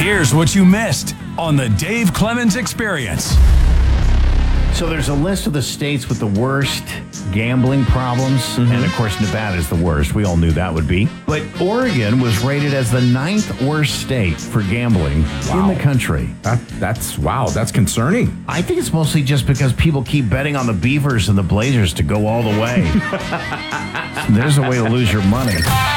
Here's what you missed on the Dave Clemens Experience. So there's a list of the states with the worst gambling problems, and of course Nevada is the worst. We all knew that would be. But Oregon was rated as the 9th worst state for gambling in the country. That's concerning. I think it's mostly just because people keep betting on the Beavers and the Blazers to go all the way. There's a way to lose your money.